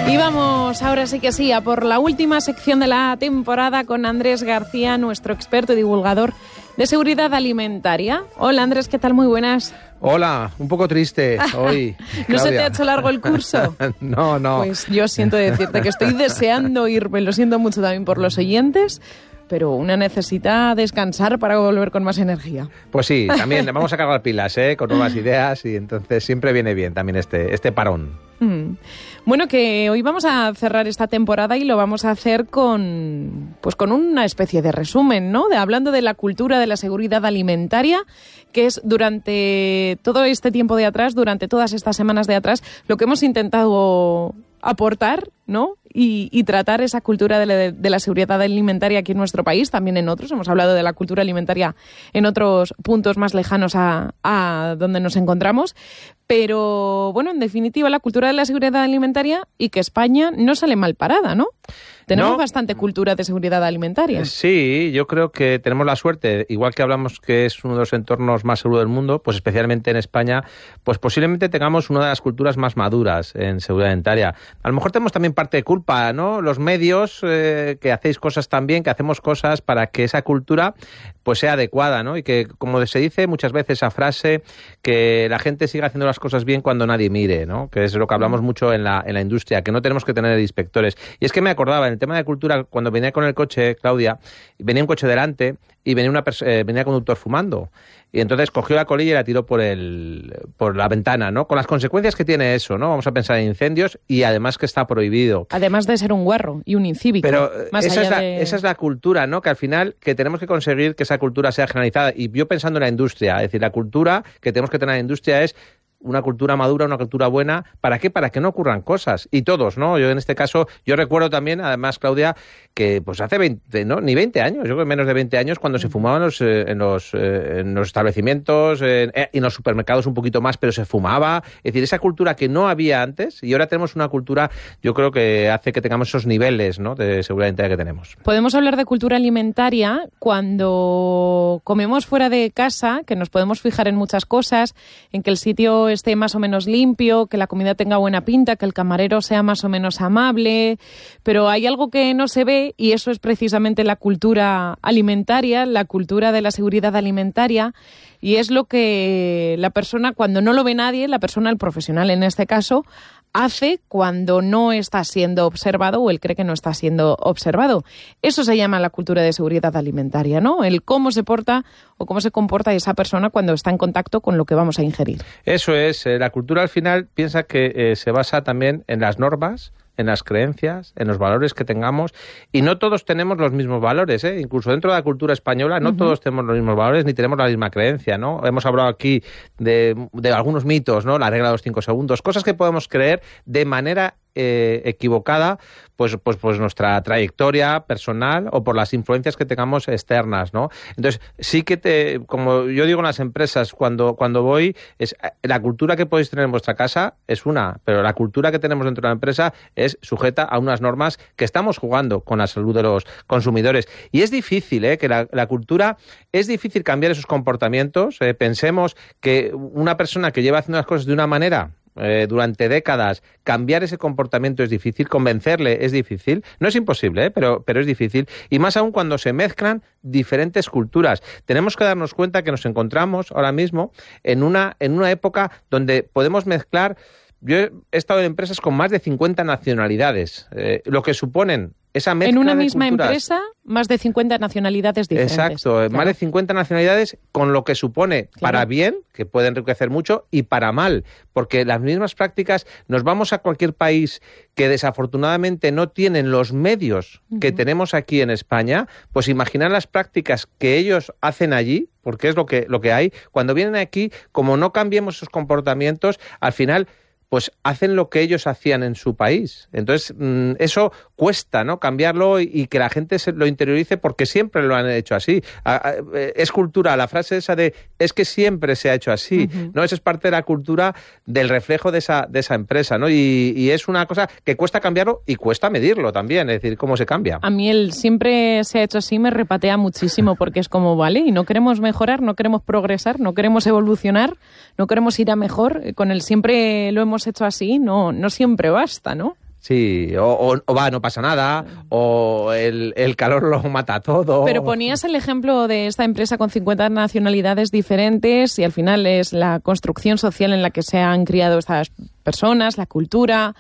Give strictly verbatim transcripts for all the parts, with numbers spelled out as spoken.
Y vamos, ahora sí que sí, a por la última sección de la temporada con Andrés García, nuestro experto y divulgador de seguridad alimentaria. Hola Andrés, ¿qué tal? Muy buenas. Hola, un poco triste hoy. ¿No se te ha hecho largo el curso? No, no. Pues yo siento decirte que estoy deseando irme, lo siento mucho también por los oyentes, pero una necesita descansar para volver con más energía. Pues sí, también vamos a cargar pilas, ¿eh? Con nuevas ideas y entonces siempre viene bien también este, este parón. Mm. Bueno, que hoy vamos a cerrar esta temporada y lo vamos a hacer con, pues con una especie de resumen, ¿no? De, hablando de la cultura de la seguridad alimentaria, que es durante todo este tiempo de atrás, durante todas estas semanas de atrás, lo que hemos intentado aportar, ¿no? Y, y tratar esa cultura de la, de la seguridad alimentaria aquí en nuestro país, también en otros. Hemos hablado de la cultura alimentaria en otros puntos más lejanos a, a donde nos encontramos. Pero, bueno, en definitiva, la cultura de la seguridad alimentaria y que España no sale mal parada, ¿no? Tenemos no. bastante cultura de seguridad alimentaria. Sí, yo creo que tenemos la suerte, igual que hablamos que es uno de los entornos más seguros del mundo, pues especialmente en España, pues posiblemente tengamos una de las culturas más maduras en seguridad alimentaria. A lo mejor tenemos también parte de culpa, ¿no? Los medios, eh, que hacéis cosas también, que hacemos cosas para que esa cultura pues sea adecuada, ¿no? Y que, como se dice muchas veces esa frase, que la gente siga haciendo las cosas bien cuando nadie mire, ¿no? Que es lo que hablamos mucho en la, en la industria, que no tenemos que tener inspectores. Y es que me acordaba, en el tema de cultura, cuando venía con el coche, Claudia, venía un coche delante y venía una eh, venía conductor fumando. Y entonces cogió la colilla y la tiró por el por la ventana, ¿no? Con las consecuencias que tiene eso, ¿no? Vamos a pensar en incendios y además que está prohibido. Además de ser un guarro y un incívico. Pero más esa, allá es la, de... esa es la cultura, ¿no? Que al final que tenemos que conseguir que esa cultura sea generalizada. Y yo pensando en la industria, es decir, la cultura que tenemos que tener en la industria es una cultura madura, una cultura buena. ¿Para qué? Para que no ocurran cosas. Y todos, ¿no? Yo en este caso, yo recuerdo también, además, Claudia, que pues hace veinte, ¿no? Ni veinte años, yo creo que menos de veinte años, cuando se fumaban los, eh, en, los, eh, en los establecimientos, eh, y en los supermercados un poquito más, pero se fumaba. Es decir, esa cultura que no había antes, y ahora tenemos una cultura, yo creo que hace que tengamos esos niveles, ¿no? De seguridad alimentaria que tenemos. Podemos hablar de cultura alimentaria cuando comemos fuera de casa, que nos podemos fijar en muchas cosas, en que el sitio esté más o menos limpio, que la comida tenga buena pinta, que el camarero sea más o menos amable, pero hay algo que no se ve y eso es precisamente la cultura alimentaria, la cultura de la seguridad alimentaria, y es lo que la persona, cuando no lo ve nadie, la persona, el profesional en este caso, hace cuando no está siendo observado o él cree que no está siendo observado. Eso se llama la cultura de seguridad alimentaria, ¿no? El cómo se porta o cómo se comporta esa persona cuando está en contacto con lo que vamos a ingerir. Eso es. Eh, la cultura al final piensa que eh, se basa también en las normas, en las creencias, en los valores que tengamos, y no todos tenemos los mismos valores, ¿eh? Incluso dentro de la cultura española no uh-huh. todos tenemos los mismos valores ni tenemos la misma creencia, ¿no? Hemos hablado aquí de, de algunos mitos, ¿no? La regla de los cinco segundos, cosas que podemos creer de manera eh, equivocada, pues, pues, pues nuestra trayectoria personal o por las influencias que tengamos externas, ¿no? Entonces, sí que te, como yo digo en las empresas, cuando, cuando voy, es la cultura que podéis tener en vuestra casa es una, pero la cultura que tenemos dentro de la empresa es sujeta a unas normas que estamos jugando con la salud de los consumidores. Y es difícil, ¿eh? Que la, la cultura, es difícil cambiar esos comportamientos. Eh, pensemos que una persona que lleva haciendo las cosas de una manera Eh, durante décadas, cambiar ese comportamiento es difícil, convencerle es difícil, no es imposible, ¿eh? pero, pero es difícil, y más aún cuando se mezclan diferentes culturas. Tenemos que darnos cuenta que nos encontramos ahora mismo en una, en una época donde podemos mezclar. Yo he estado en empresas con más de cincuenta nacionalidades, eh, lo que suponen esa mezcla en una de misma culturas. Empresa, más de cincuenta nacionalidades diferentes. Exacto, claro. Más de cincuenta nacionalidades, con lo que supone claro. para bien, que puede enriquecer mucho, y para mal, porque las mismas prácticas, nos vamos a cualquier país que desafortunadamente no tienen los medios uh-huh. que tenemos aquí en España, pues imaginar las prácticas que ellos hacen allí, porque es lo que, lo que hay, cuando vienen aquí, como no cambiemos esos comportamientos, al final pues hacen lo que ellos hacían en su país. Entonces, mmm, eso cuesta, ¿no? Cambiarlo y, y que la gente se lo interiorice porque siempre lo han hecho así. A, a, es cultura, la frase esa de es que siempre se ha hecho así, uh-huh. ¿no? Eso es parte de la cultura del reflejo de esa, de esa empresa, ¿no? Y, y es una cosa que cuesta cambiarlo y cuesta medirlo también, es decir, cómo se cambia. A mí el siempre se ha hecho así me repatea muchísimo porque es como, vale, y no queremos mejorar, no queremos progresar, no queremos evolucionar, no queremos ir a mejor. Con el siempre lo hemos hecho así, no, no siempre basta, ¿no? Sí, o, o, o va, no pasa nada, o el, el calor lo mata todo. Pero ponías el ejemplo de esta empresa con cincuenta nacionalidades diferentes y al final es la construcción social en la que se han criado estas personas, la cultura.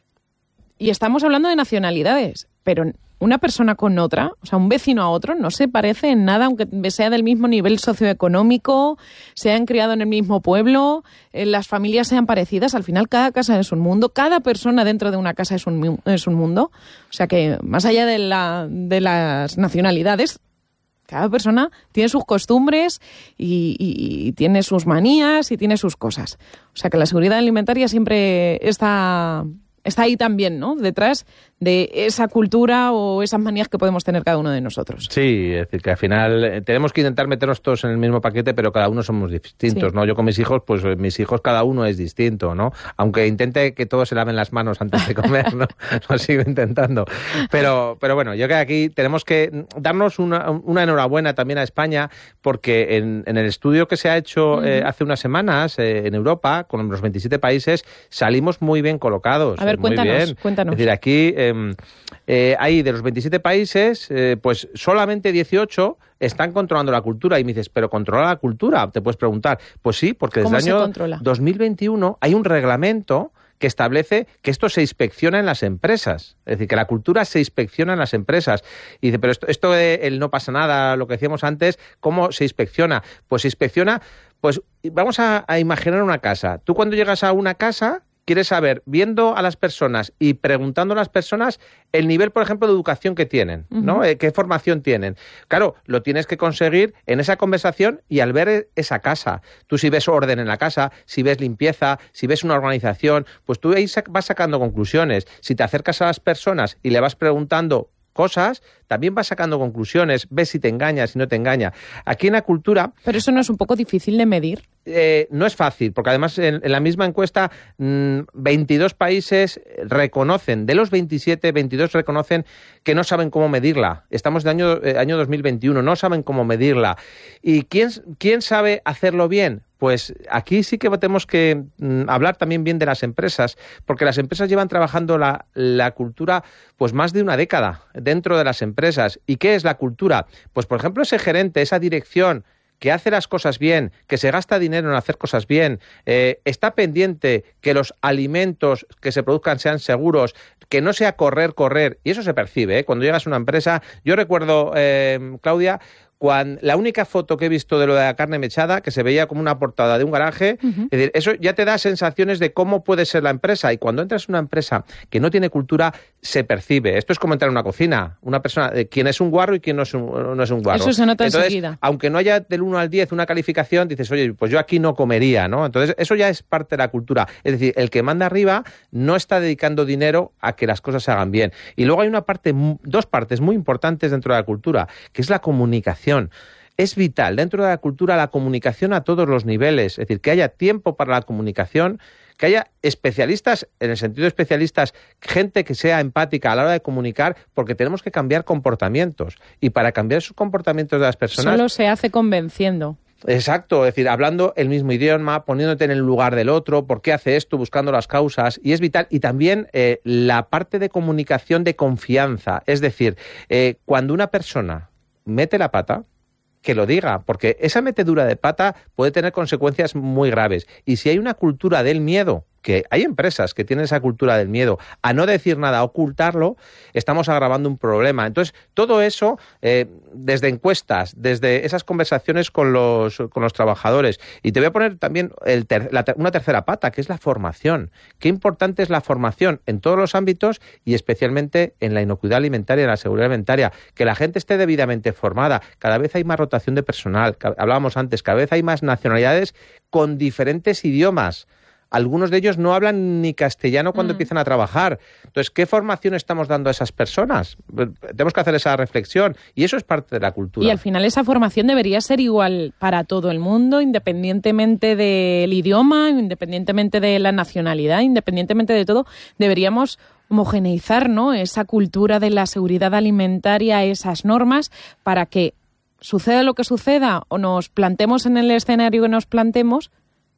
Y estamos hablando de nacionalidades, pero una persona con otra, o sea, un vecino a otro, no se parece en nada, aunque sea del mismo nivel socioeconómico, se han criado en el mismo pueblo, eh, las familias sean parecidas. Al final, cada casa es un mundo, cada persona dentro de una casa es un, es un mundo. O sea que, más allá de, la, de las nacionalidades, cada persona tiene sus costumbres y, y, y tiene sus manías y tiene sus cosas. O sea que la seguridad alimentaria siempre está... está ahí también, ¿no? Detrás de esa cultura o esas manías que podemos tener cada uno de nosotros. Sí, es decir, que al final eh, tenemos que intentar meternos todos en el mismo paquete, pero cada uno somos distintos, sí. ¿no? Yo con mis hijos, pues mis hijos cada uno es distinto, ¿no? Aunque intente que todos se laven las manos antes de comer, ¿no? Lo sigo intentando. Pero, pero bueno, yo creo que aquí tenemos que darnos una, una enhorabuena también a España, porque en, en el estudio que se ha hecho uh-huh. eh, hace unas semanas eh, en Europa, con los veintisiete países, salimos muy bien colocados. A ver, muy cuéntanos, bien. cuéntanos. Es decir, aquí eh, eh, hay de los veintisiete países, eh, pues solamente dieciocho están controlando la cultura. Y me dices, ¿pero controla la cultura? Te puedes preguntar. Pues sí, porque desde el año controla? dos mil veintiuno hay un reglamento que establece que esto se inspecciona en las empresas. Es decir, que la cultura se inspecciona en las empresas. Y dice, pero esto, esto de el no pasa nada, lo que decíamos antes, ¿cómo se inspecciona? Pues se inspecciona, pues vamos a, a imaginar una casa. Tú cuando llegas a una casa, quieres saber, viendo a las personas y preguntando a las personas el nivel, por ejemplo, de educación que tienen, ¿no? Uh-huh. Eh, ¿Qué formación tienen? Claro, lo tienes que conseguir en esa conversación y al ver esa casa. Tú si ves orden en la casa, si ves limpieza, si ves una organización, pues tú ahí vas sacando conclusiones. Si te acercas a las personas y le vas preguntando cosas, también vas sacando conclusiones, ves si te engaña, si no te engaña. Aquí en la cultura... ¿Pero eso no es un poco difícil de medir? Eh, no es fácil, porque además en, en la misma encuesta mmm, veintidós países reconocen, de los veintisiete, veintidós reconocen que no saben cómo medirla. Estamos en el año, eh, año dos mil veintiuno, no saben cómo medirla. ¿Y quién, quién sabe hacerlo bien? Pues aquí sí que tenemos que mm, hablar también bien de las empresas, porque las empresas llevan trabajando la, la cultura pues más de una década dentro de las empresas. ¿Y qué es la cultura? Pues por ejemplo ese gerente, esa dirección que hace las cosas bien, que se gasta dinero en hacer cosas bien, eh, está pendiente que los alimentos que se produzcan sean seguros, que no sea correr, correr, y eso se percibe, ¿eh? Cuando llegas a una empresa. Yo recuerdo, eh, Claudia, cuando la única foto que he visto de lo de la carne mechada, que se veía como una portada de un garaje, uh-huh. es decir, eso ya te da sensaciones de cómo puede ser la empresa. Y cuando entras en una empresa que no tiene cultura, se percibe. Esto es como entrar en una cocina. Una persona, eh, quién es un guarro y quién no es un, no es un guarro. Eso se nota Entonces, enseguida. Aunque no haya del uno al diez una calificación, dices, oye, pues yo aquí no comería, ¿no? Entonces, eso ya es parte de la cultura. Es decir, el que manda arriba no está dedicando dinero a que las cosas se hagan bien. Y luego hay una parte, dos partes muy importantes dentro de la cultura, que es la comunicación. Es vital dentro de la cultura la comunicación a todos los niveles, es decir, que haya tiempo para la comunicación, que haya especialistas, en el sentido de especialistas, gente que sea empática a la hora de comunicar, porque tenemos que cambiar comportamientos. Y para cambiar esos comportamientos de las personas... Solo se hace convenciendo. Exacto, es decir, hablando el mismo idioma, poniéndote en el lugar del otro, por qué hace esto, buscando las causas, y es vital. Y también eh, la parte de comunicación de confianza, es decir, eh, cuando una persona mete la pata, que lo diga, porque esa metedura de pata puede tener consecuencias muy graves. Y si hay una cultura del miedo, que hay empresas que tienen esa cultura del miedo, a no decir nada, a ocultarlo, estamos agravando un problema. Entonces, todo eso, eh, desde encuestas, desde esas conversaciones con los, con los trabajadores. Y te voy a poner también el ter, la, una tercera pata, que es la formación. Qué importante es la formación en todos los ámbitos y especialmente en la inocuidad alimentaria, en la seguridad alimentaria. Que la gente esté debidamente formada. Cada vez hay más rotación de personal. Hablábamos antes, cada vez hay más nacionalidades con diferentes idiomas. Algunos de ellos no hablan ni castellano cuando mm. empiezan a trabajar. Entonces, ¿qué formación estamos dando a esas personas? Tenemos que hacer esa reflexión y eso es parte de la cultura. Y al final esa formación debería ser igual para todo el mundo, independientemente del idioma, independientemente de la nacionalidad, independientemente de todo. Deberíamos homogeneizar, ¿no?, esa cultura de la seguridad alimentaria, esas normas, para que suceda lo que suceda o nos plantemos en el escenario que nos plantemos,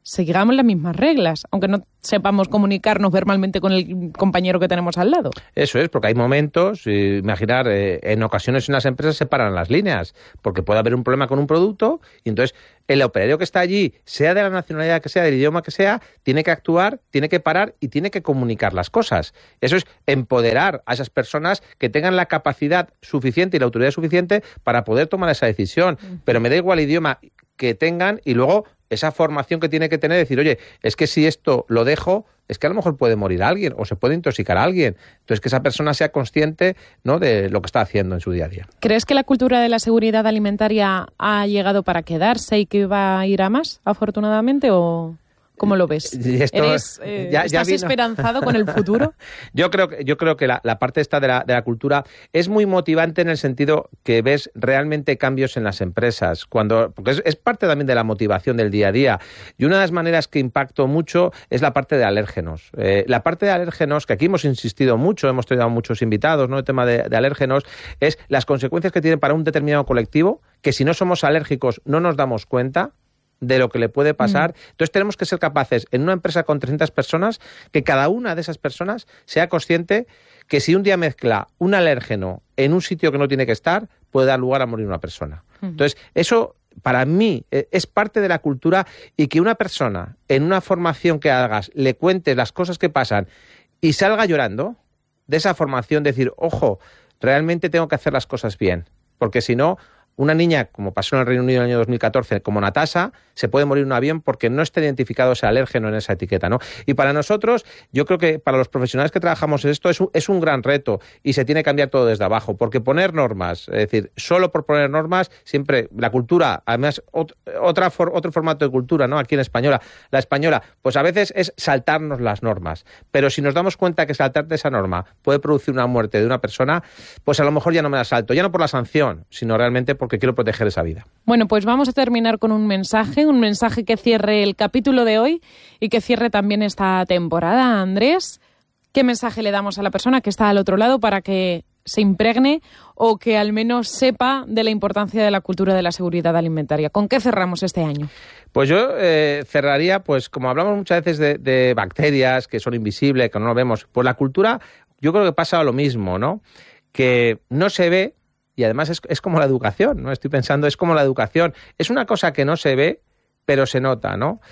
sigamos las mismas reglas, aunque no sepamos comunicarnos verbalmente con el compañero que tenemos al lado. Eso es, porque hay momentos, eh, imaginar, eh, en ocasiones en las empresas se paran las líneas, porque puede haber un problema con un producto y entonces el operario que está allí, sea de la nacionalidad que sea, del idioma que sea, tiene que actuar, tiene que parar y tiene que comunicar las cosas. Eso es empoderar a esas personas que tengan la capacidad suficiente y la autoridad suficiente para poder tomar esa decisión. Uh-huh. Pero me da igual el idioma que tengan y luego esa formación que tiene que tener, decir, oye, es que si esto lo dejo, es que a lo mejor puede morir alguien o se puede intoxicar a alguien. Entonces, que esa persona sea consciente, ¿no?, de lo que está haciendo en su día a día. ¿Crees que la cultura de la seguridad alimentaria ha llegado para quedarse y que va a ir a más, afortunadamente, o...? ¿Cómo lo ves? Esto, ¿Eres, eh, ya, ya ¿Estás vino. esperanzado con el futuro? Yo creo que, yo creo que la, la parte esta de la, de la cultura es muy motivante en el sentido que ves realmente cambios en las empresas, cuando porque es, es parte también de la motivación del día a día. Y una de las maneras que impactó mucho es la parte de alérgenos. Eh, la parte de alérgenos, que aquí hemos insistido mucho, hemos tenido a muchos invitados, ¿no?, el tema de, de alérgenos, es las consecuencias que tienen para un determinado colectivo, que si no somos alérgicos no nos damos cuenta de lo que le puede pasar. Mm. Entonces tenemos que ser capaces, en una empresa con trescientas personas, que cada una de esas personas sea consciente que si un día mezcla un alérgeno en un sitio que no tiene que estar, puede dar lugar a morir una persona. Mm. Entonces, eso para mí es parte de la cultura, y que una persona en una formación que hagas le cuentes las cosas que pasan y salga llorando de esa formación, decir, ojo, realmente tengo que hacer las cosas bien, porque si no, una niña, como pasó en el Reino Unido en el año dos mil catorce, como Natasha, se puede morir en un avión porque no está identificado ese alérgeno en esa etiqueta, ¿no? Y para nosotros, yo creo que para los profesionales que trabajamos en esto es un, es un gran reto, y se tiene que cambiar todo desde abajo, porque poner normas, es decir, solo por poner normas, siempre la cultura, además ot, otra for, otro formato de cultura, ¿no?, aquí en española, la española, pues a veces es saltarnos las normas, pero si nos damos cuenta que saltarte esa norma puede producir una muerte de una persona, pues a lo mejor ya no me la salto, ya no por la sanción, sino realmente porque quiero proteger esa vida. Bueno, pues vamos a terminar con un mensaje, un mensaje que cierre el capítulo de hoy y que cierre también esta temporada. Andrés, ¿qué mensaje le damos a la persona que está al otro lado para que se impregne o que al menos sepa de la importancia de la cultura de la seguridad alimentaria? ¿Con qué cerramos este año? Pues yo eh, cerraría, pues como hablamos muchas veces de, de bacterias que son invisibles, que no lo vemos, pues la cultura yo creo que pasa lo mismo, ¿no? Que no se ve. Y además es, es como la educación, ¿no? Estoy pensando, es como la educación. Es una cosa que no se ve, pero se nota, ¿no?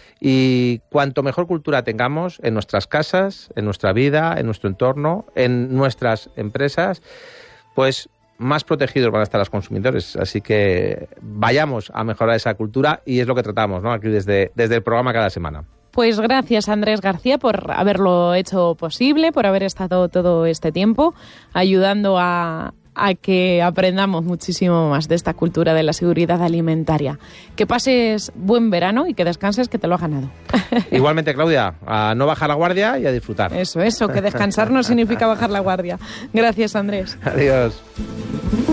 Y cuanto mejor cultura tengamos en nuestras casas, en nuestra vida, en nuestro entorno, en nuestras empresas, pues más protegidos van a estar los consumidores. Así que vayamos a mejorar esa cultura, y es lo que tratamos, ¿no?, aquí desde, desde el programa cada semana. Pues gracias, Andrés García, por haberlo hecho posible, por haber estado todo este tiempo ayudando a... a que aprendamos muchísimo más de esta cultura de la seguridad alimentaria. Que pases buen verano y que descanses, que te lo has ganado. Igualmente, Claudia, a no bajar la guardia y a disfrutar. Eso, eso, que descansar no significa bajar la guardia. Gracias, Andrés. Adiós.